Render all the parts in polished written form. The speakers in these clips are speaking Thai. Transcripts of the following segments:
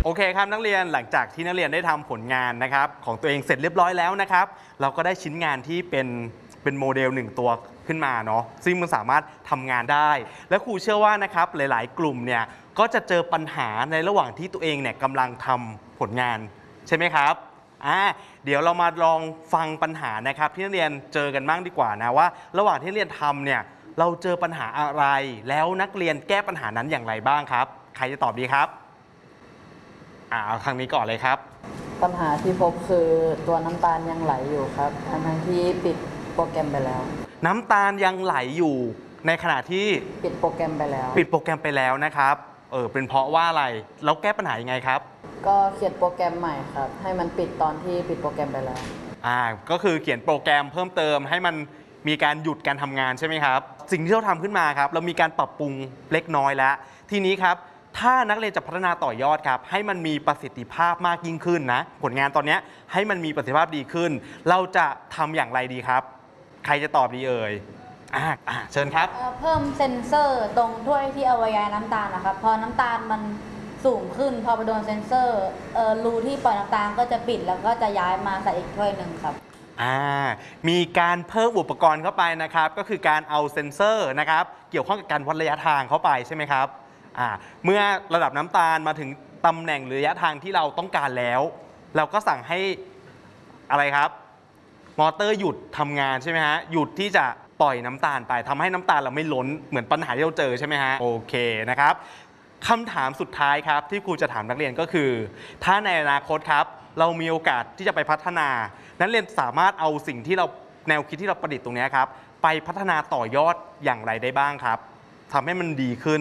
โอเคครับนักเรียนหลังจากที่นักเรียนได้ทำผลงานนะครับของตัวเองเสร็จเรียบร้อยแล้วนะครับเราก็ได้ชิ้นงานที่เป็นโมเดล1ตัวขึ้นมาเนาะซึ่งมันสามารถทำงานได้และครูเชื่อว่านะครับหลายๆ กลุ่มเนี่ยก็จะเจอปัญหาในระหว่างที่ตัวเองเนี่ยกำลังทำผลงานใช่ไหมครับเดี๋ยวเรามาลองฟังปัญหานะครับที่นักเรียนเจอกันบ้างดีกว่านะว่าระหว่างที่นักเรียนทำเนี่ยเราเจอปัญหาอะไรแล้วนักเรียนแก้ปัญหานั้นอย่างไรบ้างครับใครจะตอบดีครับเอาทางนี้ก่อนเลยครับปัญหาที่พบคือตัวน้ำตาลยังไหลอยู่ครับทั้งที่ปิดโปรแกรมไปแล้วน้ำตาลยังไหลอยู่ในขณะที่ปิดโปรแกรมไปแล้วนะครับเป็นเพราะว่าอะไรแล้วแก้ปัญหายังไงครับก็เขียนโปรแกรมใหม่ครับให้มันปิดตอนที่ปิดโปรแกรมไปแล้วก็คือเขียนโปรแกรมเพิ่มเติมให้มันมีการหยุดการทำงานใช่ไหมครับสิ่งที่เราทำขึ้นมาครับเรามีการปรับปรุงเล็กน้อยแล้วทีนี้ครับถ้านักเรียนจะพัฒนาต่อยอดครับให้มันมีประสิทธิภาพมากยิ่งขึ้นนะผลงานตอนนี้ให้มันมีประสิทธิภาพดีขึ้นเราจะทำอย่างไรดีครับใครจะตอบดีเอ่ยเชิญครับเพิ่มเซ็นเซอร์ตรงถ้วยที่เอาไว้ย้ายน้ำตาลนะครับพอน้ำตาลมันสูงขึ้นพอไปโดนเซ็นเซอร์รูที่ปล่อยน้ำตาลก็จะปิดแล้วก็จะย้ายมาใส่อีกถ้วยหนึ่งครับมีการเพิ่มอุปกรณ์เข้าไปนะครับก็คือการเอาเซ็นเซอร์นะครับเกี่ยวข้องกับการวัดระยะทางเข้าไปใช่ไหมครับเมื่อระดับน้ำตาลมาถึงตำแหน่งหรือระยะทางที่เราต้องการแล้วเราก็สั่งให้อะไรครับมอเตอร์หยุดทำงานใช่ไหมฮะหยุดที่จะปล่อยน้ำตาลไปทำให้น้ำตาลเราไม่ล้นเหมือนปัญหาที่เราเจอใช่ไหมฮะโอเคนะครับคำถามสุดท้ายครับที่ครูจะถามนักเรียนก็คือถ้าในอนาคตครับเรามีโอกาสที่จะไปพัฒนานักเรียนสามารถเอาสิ่งที่เราแนวคิดที่เราประดิษฐ์ตรงนี้ครับไปพัฒนาต่อยอดอย่างไรได้บ้างครับทำให้มันดีขึ้น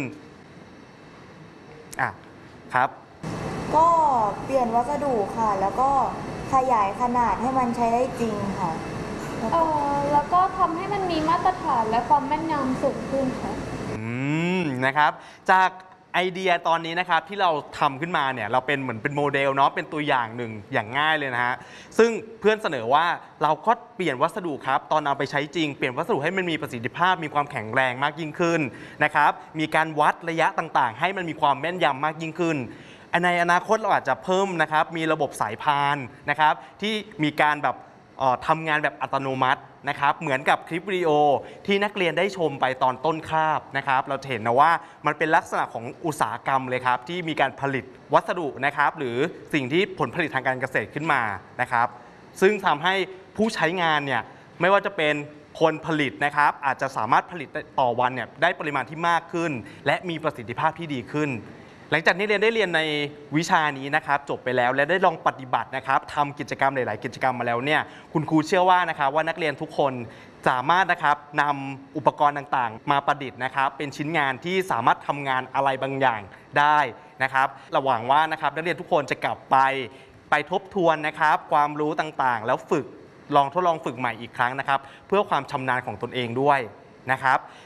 ครับก็เปลี่ยนวัสดุค่ะแล้วก็ขยายขนาดให้มันใช้ได้จริงค่ะแล้วก็ทำให้มันมีมาตรฐานและความแม่นยำสูงขึ้นค่ะนะครับจากไอเดียตอนนี้นะครับที่เราทำขึ้นมาเนี่ยเราเป็นเหมือนเป็นโมเดลเนาะเป็นตัวอย่างหนึ่งอย่างง่ายเลยนะฮะซึ่งเพื่อนเสนอว่าเราก็เปลี่ยนวัสดุครับตอนเอาไปใช้จริงเปลี่ยนวัสดุให้มันมีประสิทธิภาพมีความแข็งแรงมากยิ่งขึ้นนะครับมีการวัดระยะต่างๆให้มันมีความแม่นยำมากยิ่งขึ้นในอนาคตเราอาจจะเพิ่มนะครับมีระบบสายพานนะครับที่มีการแบบทำงานแบบอัตโนมัตินะครับเหมือนกับคลิปวิดีโอที่นักเรียนได้ชมไปตอนต้นคาบนะครับเราเห็นนะว่ามันเป็นลักษณะของอุตสาหกรรมเลยครับที่มีการผลิตวัสดุนะครับหรือสิ่งที่ผลผลิตทางการเกษตรขึ้นมานะครับซึ่งทำให้ผู้ใช้งานเนี่ยไม่ว่าจะเป็นคนผลิตนะครับอาจจะสามารถผลิตต่อวันเนี่ยได้ปริมาณที่มากขึ้นและมีประสิทธิภาพที่ดีขึ้นหลังจากที่ได้เรียนในวิชานี้นะครับจบไปแล้วและได้ลองปฏิบัตินะครับทำกิจกรรมหลายๆกิจกรรมมาแล้วเนี่ยคุณครูเชื่อว่านะครับว่านักเรียนทุกคนสามารถนะครับนำอุปกรณ์ต่างๆมาประดิษฐ์นะครับเป็นชิ้นงานที่สามารถทำงานอะไรบางอย่างได้นะครับหวังว่านะครับนักเรียนทุกคนจะกลับไปทบทวนนะครับความรู้ต่างๆแล้วทดลองฝึกใหม่อีกครั้งนะครับเพื่อความชำนาญของตนเองด้วยนะครับ